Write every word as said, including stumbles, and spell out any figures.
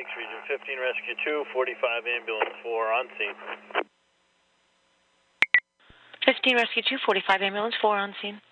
Thanks, Region fifteen, Rescue two, forty-five, Ambulance four, on scene. fifteen, Rescue two, forty-five, Ambulance four, on scene.